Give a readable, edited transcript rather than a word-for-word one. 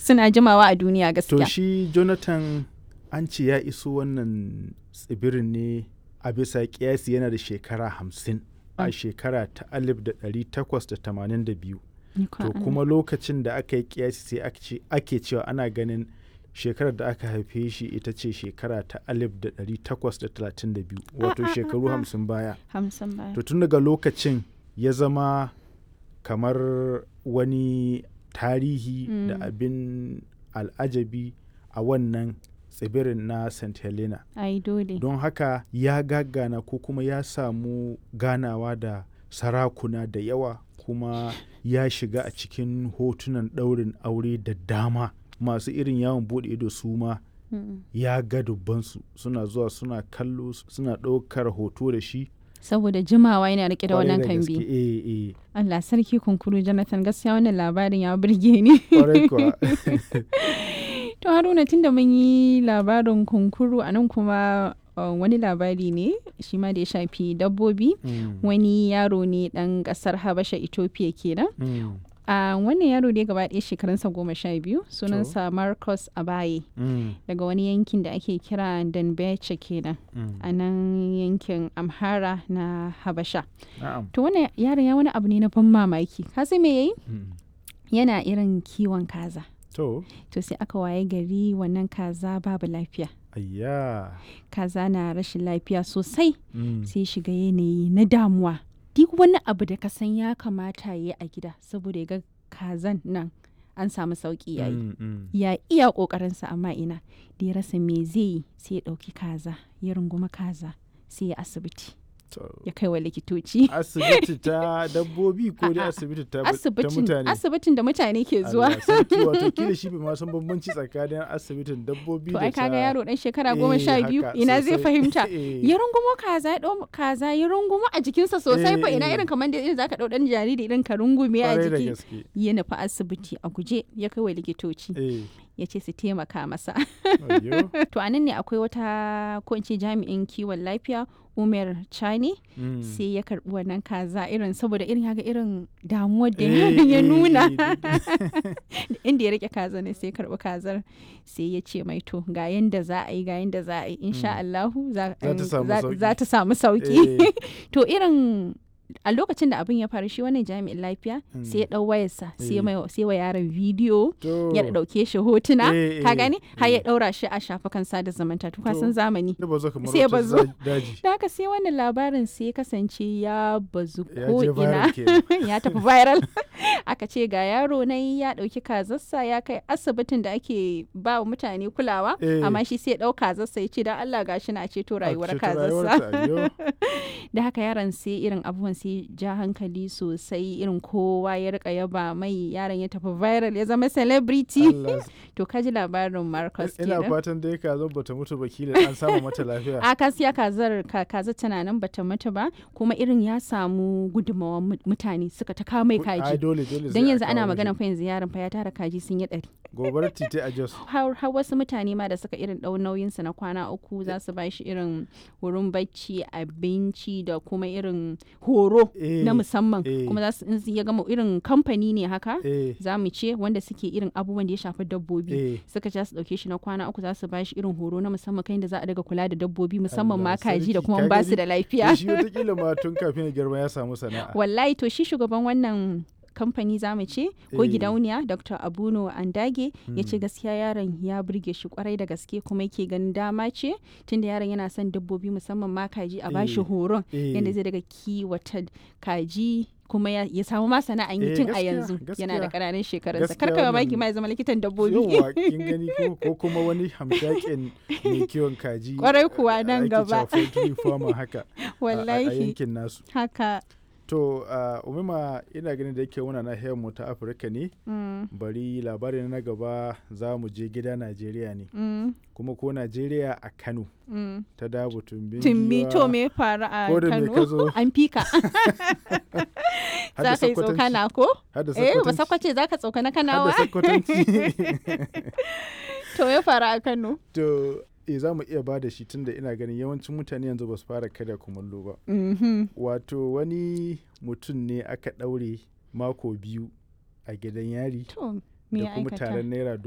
suna jimawa a duniya To gaskiya. shi Jonathan an ce ya iso wannan tsibirin ne a bisa kiyasi yana da shekara 50 a shekara ta 1882. To kuma lokacin da aka yi kiyasi sai ake cewa ana ganin shekarar da aka haife shi ita ce shekara ta 1832 wato shekaru 50 baya. 50 baya. To tun daga lokacin ya zama kamar wani tarihi da abin al'ajabi a wannan tsibirin na St. Helena. Ai dole. Don haka ya gagana ko kuma ya samu ganawa da sarakuna da yawa kuma ya shiga a cikin hotunan ɗaurin aure da dama masu irin yawon buɗe ido su ma ya ga dubbansu suna zuwa suna kallo suna ɗaukar hoto da shi. Saboda jimawa yana rike da wannan Kwarai da kambi. gaske, Allah sarki kunkuru Jonathan, gaskiya wannan labarin ya burge ni. Kwarai kuwa. To Haruna, tunda mun yi labarin kunkuru a nan kuma wani labari ne shi ma da ya shafi dabbobi. Wani yaro ne ɗan ƙasar Habasha Ethiopia kenan. Wannan yaro dai gaba ɗaya shekarunsa 12, sunansa Marcus Abaye, daga wani yankin da ake kira Danbeche kenan, a nan yankin Amhara na Habasha. To wannan yaron ya wani abu ne na ban mamaki. Ka sai me yayi? Yana irin kiwon kaza. To sai aka waye gari wannan kaza babu lafiya. Ayya. Kaza na rashin lafiya sosai. Sai shiga yanayi na damuwa. Duk wani abu da ka san ya kamata ya yi a gida saboda ya ga kazan nan an samu sauki yayi. Ya iya ƙoƙarinsa amma ina da ya rasa me zai yi sai ya ɗauki kaza, ya runguma kaza sai ya asibiti. Ya kai wa likitoci. Asibiti ta dabbobi ko dai asibiti ta mutane? Asibitin da mutane ke zuwa. Wato kila shi bai ma san bambanci tsakanin asibitin dabbobi da ta... To ai kaga yaro dan shekara 12 ina zai fahimta. Ya rungumo kaza, ya ɗau kaza, ya rungumo a jikinsa sosai fa ina irin kamar da zaka ɗau ɗan jariri irin ka rungume a jiki. Ya nufi asibiti a guje ya kai wa likitoci. Ya ce su taimaka masa. To anan ne akwai wata ko in ce jami'in kiwon lafiya Umar Chani sai ya karbi wannan kaza irin saboda irin haka irin damuwar da ya nuna inda ya rike kaza ne sai karbi kazar sai ya ce mai to ga yanda za a yi insha Allahu za ta samu sauki. To irin a lokacin da abin ya faru shi wannan jami'in lafiya sai ya dau wayarsa sai wa yaron bidiyo ya dauke shi hotuna ka gani har ya daura shi a shafukan sada zumunta to kasan zamani sai ya bazu da haka sai wannan labarin sai ya kasance ya bazu ko ina ya tafi viral aka ce ga yaro nan ya dauki kazarsa ya kai asibitin da ake ba wa mutane kulawa amma shi sai ya dau kazarsa ya ce dan Allah gashi na ceto rayuwar kazarsa da haka yaron sai irin abubuwan sai ja hankali sosai irin kowa ya rika yaba mai yaron ya tafi viral ya zama celebrity. To kaji labarin Marcus kenan. Ina fatan dai kazar bata mutu ba kila an samu mata lafiya. A kasiya kazar tana nan bata mutu ba kuma irin ya samu gudunmawar mutane suka ta kawo mai kaji. Dan yanzu ana magana fa yanzu yaron fa ya tara kaji sun yi 100. Gobarar titi a Jos. Har wasu mutane ma da suka irin dau nauyinsa na kwana 3 za su ba shi irin wurin bacci, abinci da kuma irin horo na musamman kuma za su ya gama irin kamfani ne haka za mu ce wanda suke irin abubuwan da ya shafi dabbobi suka ce su dauke shi na kwana 3 za su ba shi irin horo na musamman kai da za a daga kula da dabbobi musamman ma kaji da kuma ba su da lafiya. Shi wata kila ma tun kafin ya girma ya samu sana'a. Wallahi to shi shugaban wannan kamfani za mu ce ko gidauniya Dr. Abuno Andage ya ce gaskiya yaron ya burge shi kwarai da gaske kuma yake ganin dama ce tunda yaron yana son dabbobi musamman ma kaji a bashi horon yadda zai daga kiwata kaji kuma ya samu ma sana'an yi tun a yanzu yana da ƙananan shekarunsa karka mamaki ma ya zama likitan dabbobi. Yawwa kin gani ko kuma wani hamshakin mai kiwon kaji kwarai kuwa nan gaba haka wallahi a yankin nasu haka. To Umima ina ganin da yake muna nahiyar mu ta Afirka ne bari labarin na gaba za mu je gida Najeriya ne kuma ko Najeriya a Kano ta Dabo Tumbi to me faru a Kano an fika za ka yi tsokana ko? Ba sakwace za ka tsokana Kanawa? To me faru a Kano? To za mu iya ba da shi tunda ina ganin yawancin mutane yanzu ba su fara karya kumallo ba. Wato wani mutum ne aka ɗaure mako 2 a gidan yari da kuma taron naira